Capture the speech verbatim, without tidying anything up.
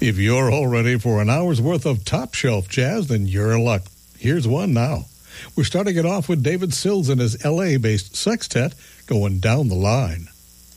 If you're all ready for an hour's worth of top-shelf jazz, then you're in luck. Here's one now. We're starting it off with David Sills and his L A-based sextet going down the line.